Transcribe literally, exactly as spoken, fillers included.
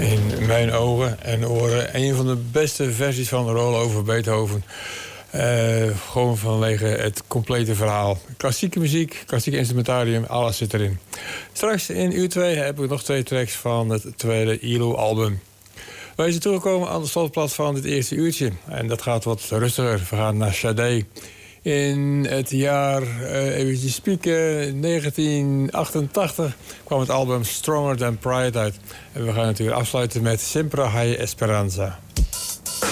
in mijn ogen en oren een van de beste versies van de rol over Beethoven. Uh, gewoon vanwege het complete verhaal. Klassieke muziek, klassieke instrumentarium, alles zit erin. Straks in uur twee heb ik nog twee tracks van het tweede I L O-album. Wij zijn toegekomen aan de slotplaats van dit eerste uurtje. En dat gaat wat rustiger. We gaan naar Sade. In het jaar, uh, even spieken, negentien achtentachtig kwam het album Stronger Than Pride uit. En we gaan natuurlijk afsluiten met Siempre Hay Esperanza.